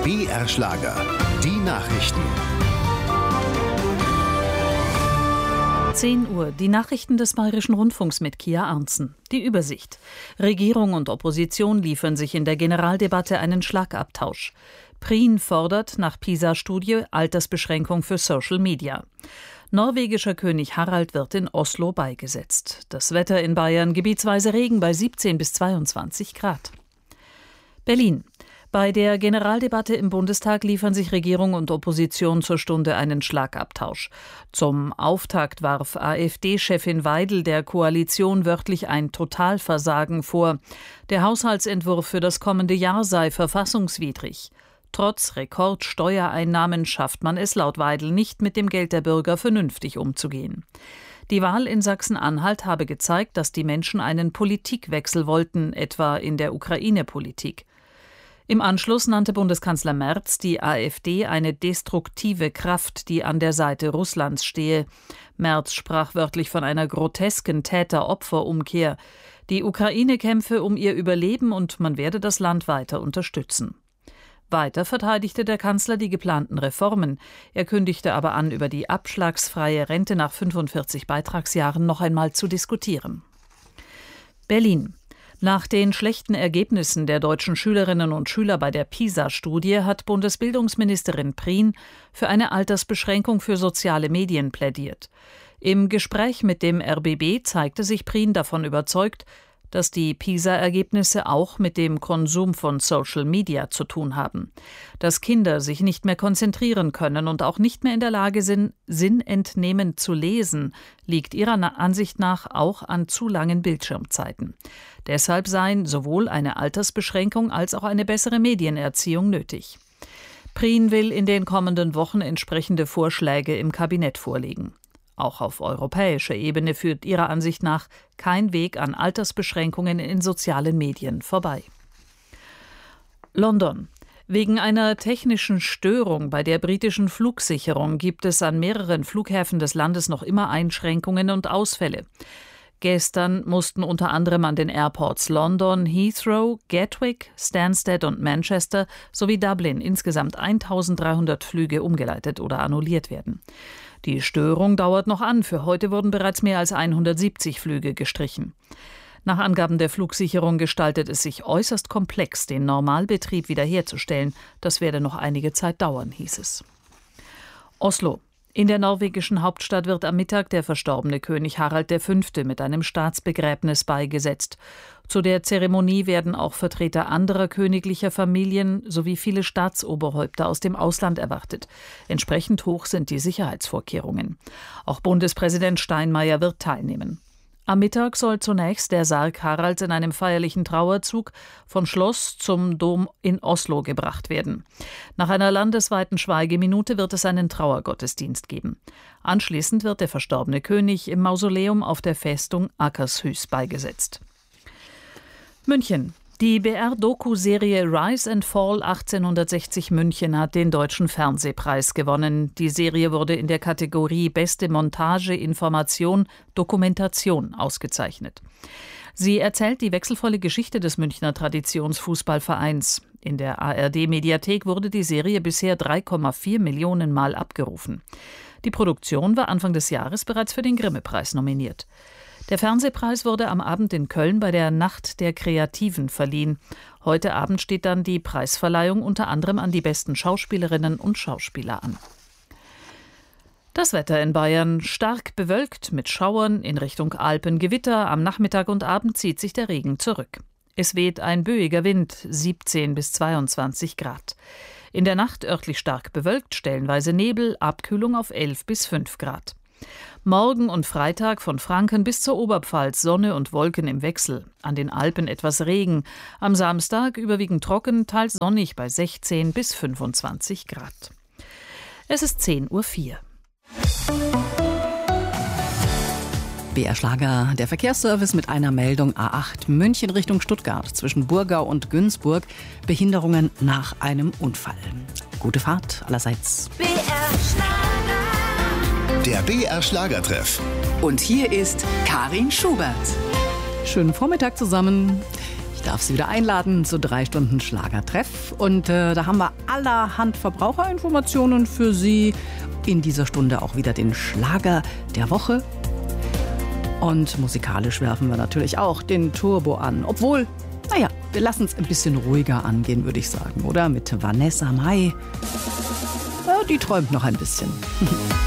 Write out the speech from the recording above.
BR Schlager. Die Nachrichten. 10 Uhr, die Nachrichten des Bayerischen Rundfunks mit Kia Arntzen. Die Übersicht. Regierung und Opposition liefern sich in der Generaldebatte einen Schlagabtausch. Prien fordert nach PISA-Studie Altersbeschränkung für Social Media. Norwegischer König Harald wird in Oslo beigesetzt. Das Wetter in Bayern: gebietsweise Regen bei 17 bis 22 Grad. Berlin. Bei der Generaldebatte im Bundestag liefern sich Regierung und Opposition zur Stunde einen Schlagabtausch. Zum Auftakt warf AfD-Chefin Weidel der Koalition wörtlich ein Totalversagen vor. Der Haushaltsentwurf für das kommende Jahr sei verfassungswidrig. Trotz Rekordsteuereinnahmen schafft man es laut Weidel nicht, mit dem Geld der Bürger vernünftig umzugehen. Die Wahl in Sachsen-Anhalt habe gezeigt, dass die Menschen einen Politikwechsel wollten, etwa in der Ukraine-Politik. Im Anschluss nannte Bundeskanzler Merz die AfD eine destruktive Kraft, die an der Seite Russlands stehe. Merz sprach wörtlich von einer grotesken Täter-Opfer-Umkehr. Die Ukraine kämpfe um ihr Überleben und man werde das Land weiter unterstützen. Weiter verteidigte der Kanzler die geplanten Reformen. Er kündigte aber an, über die abschlagsfreie Rente nach 45 Beitragsjahren noch einmal zu diskutieren. Berlin. Nach den schlechten Ergebnissen der deutschen Schülerinnen und Schüler bei der PISA-Studie hat Bundesbildungsministerin Prien für eine Altersbeschränkung für soziale Medien plädiert. Im Gespräch mit dem RBB zeigte sich Prien davon überzeugt, dass die PISA-Ergebnisse auch mit dem Konsum von Social Media zu tun haben. Dass Kinder sich nicht mehr konzentrieren können und auch nicht mehr in der Lage sind, sinnentnehmend zu lesen, liegt ihrer Ansicht nach auch an zu langen Bildschirmzeiten. Deshalb seien sowohl eine Altersbeschränkung als auch eine bessere Medienerziehung nötig. Prien will in den kommenden Wochen entsprechende Vorschläge im Kabinett vorlegen. Auch auf europäischer Ebene führt ihrer Ansicht nach kein Weg an Altersbeschränkungen in sozialen Medien vorbei. London. Wegen einer technischen Störung bei der britischen Flugsicherung gibt es an mehreren Flughäfen des Landes noch immer Einschränkungen und Ausfälle. Gestern mussten unter anderem an den Airports London, Heathrow, Gatwick, Stansted und Manchester sowie Dublin insgesamt 1300 Flüge umgeleitet oder annulliert werden. Die Störung dauert noch an. Für heute wurden bereits mehr als 170 Flüge gestrichen. Nach Angaben der Flugsicherung gestaltet es sich äußerst komplex, den Normalbetrieb wiederherzustellen. Das werde noch einige Zeit dauern, hieß es. Oslo. In der norwegischen Hauptstadt wird am Mittag der verstorbene König Harald V. mit einem Staatsbegräbnis beigesetzt. Zu der Zeremonie werden auch Vertreter anderer königlicher Familien sowie viele Staatsoberhäupter aus dem Ausland erwartet. Entsprechend hoch sind die Sicherheitsvorkehrungen. Auch Bundespräsident Steinmeier wird teilnehmen. Am Mittag soll zunächst der Sarg Haralds in einem feierlichen Trauerzug von Schloss zum Dom in Oslo gebracht werden. Nach einer landesweiten Schweigeminute wird es einen Trauergottesdienst geben. Anschließend wird der verstorbene König im Mausoleum auf der Festung Akershus beigesetzt. München. Die BR-Doku-Serie Rise and Fall 1860 München hat den Deutschen Fernsehpreis gewonnen. Die Serie wurde in der Kategorie Beste Montage, Information, Dokumentation ausgezeichnet. Sie erzählt die wechselvolle Geschichte des Münchner Traditionsfußballvereins. In der ARD-Mediathek wurde die Serie bisher 3,4 Millionen Mal abgerufen. Die Produktion war Anfang des Jahres bereits für den Grimme-Preis nominiert. Der Fernsehpreis wurde am Abend in Köln bei der Nacht der Kreativen verliehen. Heute Abend steht dann die Preisverleihung unter anderem an die besten Schauspielerinnen und Schauspieler an. Das Wetter in Bayern: stark bewölkt mit Schauern, in Richtung Alpen Gewitter. Am Nachmittag und Abend zieht sich der Regen zurück. Es weht ein böiger Wind, 17 bis 22 Grad. In der Nacht örtlich stark bewölkt, stellenweise Nebel, Abkühlung auf 11 bis 5 Grad. Morgen und Freitag von Franken bis zur Oberpfalz Sonne und Wolken im Wechsel. An den Alpen etwas Regen. Am Samstag überwiegend trocken, teils sonnig bei 16 bis 25 Grad. Es ist 10:04 Uhr. BR Schlager, der Verkehrsservice mit einer Meldung: A8 München Richtung Stuttgart zwischen Burgau und Günzburg. Behinderungen nach einem Unfall. Gute Fahrt allerseits. BR Schlager. Der BR Schlagertreff. Und hier ist Karin Schubert. Schönen Vormittag zusammen. Ich darf Sie wieder einladen zu 3 Stunden Schlagertreff. Und da haben wir allerhand Verbraucherinformationen für Sie. In dieser Stunde auch wieder den Schlager der Woche. Und musikalisch werfen wir natürlich auch den Turbo an. Obwohl, naja, wir lassen es ein bisschen ruhiger angehen, würde ich sagen, oder? Mit Vanessa Mai. Ja, die träumt noch ein bisschen.